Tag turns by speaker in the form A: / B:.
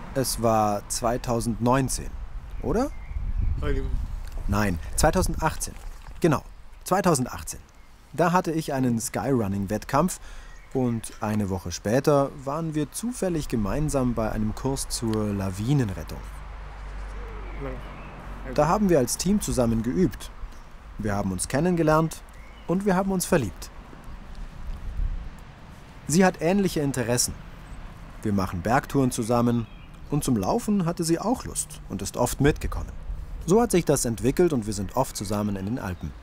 A: Es war 2019, oder? Nein, 2018. Genau, 2018. Da hatte ich einen Skyrunning-Wettkampf und eine Woche später waren wir zufällig gemeinsam bei einem Kurs zur Lawinenrettung. Da haben wir als Team zusammen geübt. Wir haben uns kennengelernt und wir haben uns verliebt. Sie hat ähnliche Interessen. Wir machen Bergtouren zusammen und zum Laufen hatte sie auch Lust und ist oft mitgekommen. So hat sich das entwickelt und wir sind oft zusammen in den Alpen.